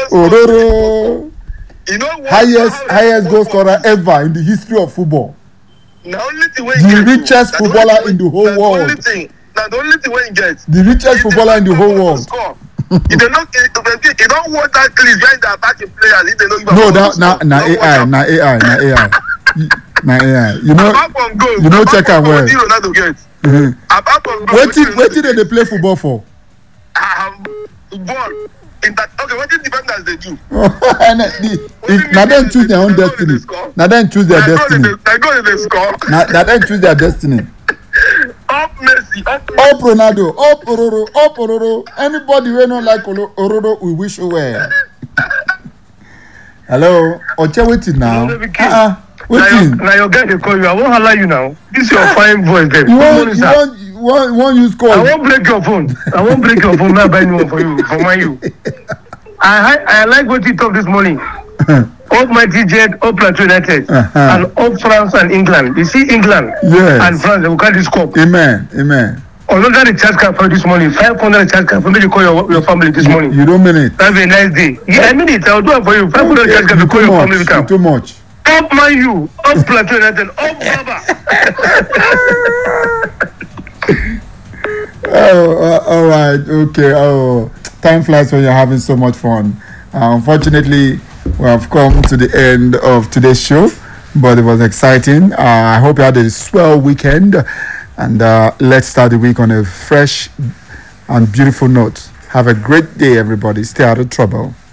Ororo. You know what? Highest goal scorer ever in the history of football. The only thing The richest footballer in the whole world. The only thing when you get. The richest footballer in the whole world. If they don't want that clip behind the attacking players, if they don't give no, that na AI. You know, check out where. Apart from goal, Wetin they play football for? Ball. Okay, what did defenders they do? Now them choose their own destiny. Now them choose their destiny. They go in the score. Now them choose their destiny. Up Messi, up Ronaldo, up Ororo. Anybody who don't like Ororo, we wish you well. Hello, Oche waiting now. Waiting. Now your guy they call you. I won't allow you now. This is your fine voice, babe. You won't use call. I won't break your phone. Now buy new one for you, for you. I like what you talk this morning. Up Mighty Jet, up Plateau United, and up France and England. You see England and France, they will carry this cup. Amen. Another recharge card for this morning, 500 recharge card for me to call your family this morning. You don't mean it. Have a nice day. Yeah, I mean it. I'll do it for you. 500 recharge card to call your family. Too much. Up Man U, up Plateau United, up Baba. All right. Okay. Time flies when you're having so much fun. Unfortunately, we have come to the end of today's show, but it was exciting. I hope you had a swell weekend, and let's start the week on a fresh and beautiful note. Have a great day, everybody. Stay out of trouble.